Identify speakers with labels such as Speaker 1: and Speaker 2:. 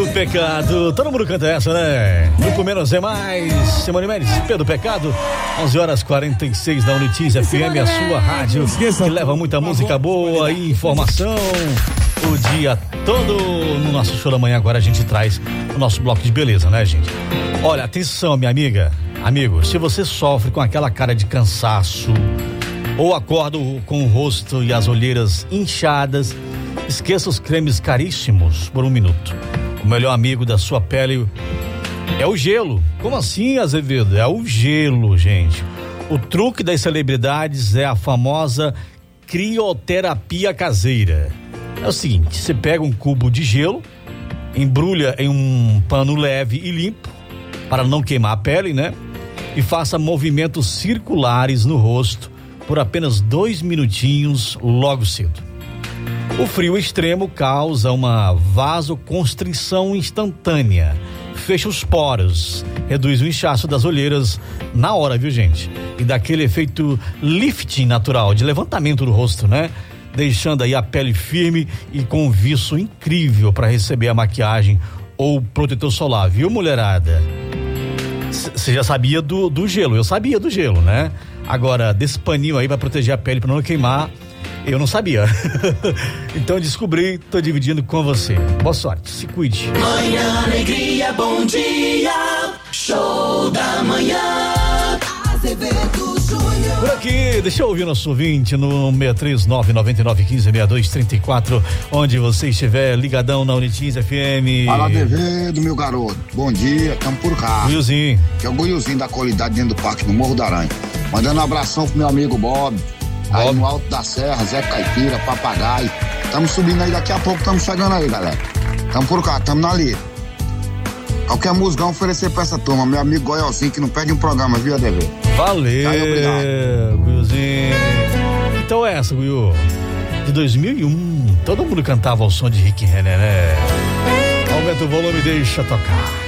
Speaker 1: Do pecado, todo mundo canta essa, né? No Menos é Mais, Simone Mendes, Pedro Pecado, 11h46 da Unitis FM, a sua rádio, que leva muita música boa e informação o dia todo. No nosso show da manhã agora a gente traz o nosso bloco de beleza, né, gente? Olha, atenção, minha amiga, amigo, se você sofre com aquela cara de cansaço ou acorda com o rosto e as olheiras inchadas, esqueça os cremes caríssimos por um minuto. O melhor amigo da sua pele é o gelo. Como assim, Azevedo? É o gelo, gente. O truque das celebridades é a famosa crioterapia caseira. É o seguinte, você pega um cubo de gelo, embrulha em um pano leve e limpo, para não queimar a pele, né? E faça movimentos circulares no rosto por apenas 2 minutinhos logo cedo. O frio extremo causa uma vasoconstrição instantânea, fecha os poros, reduz o inchaço das olheiras na hora, viu, gente? E dá aquele efeito lifting natural, de levantamento do rosto, né? Deixando aí a pele firme e com um viço incrível para receber a maquiagem ou protetor solar, viu, mulherada? Você já sabia do gelo, eu sabia do gelo, né? Agora, desse paninho aí vai proteger a pele para não queimar, eu não sabia. Então descobri, tô dividindo com você. Boa sorte, se cuide.
Speaker 2: Manhã Alegria, bom dia. Show da manhã. Azevedo Júnior.
Speaker 1: Por aqui, deixa eu ouvir nosso ouvinte no 639-9915-6234, onde você estiver ligadão na Unitis FM.
Speaker 3: Fala, Azevedo, meu garoto. Bom dia, tamo por cá.
Speaker 1: Guilzinho.
Speaker 3: Que é o Guilzinho da qualidade dentro do parque, no Morro da Aranha. Mandando um abração pro meu amigo Bob. Aí no Alto da Serra, Zé Caipira, Papagaio. Estamos subindo aí, daqui a pouco estamos chegando aí, galera. Estamos por cá, estamos na lida. Qualquer musgão oferecer pra essa turma, meu amigo Goialzinho, que não perde um programa, viu, ADV?
Speaker 1: Valeu, Guilzinho. Então é essa, Guil. De 2001, todo mundo cantava ao som de Rick Renner, né? Aumenta o volume e deixa tocar.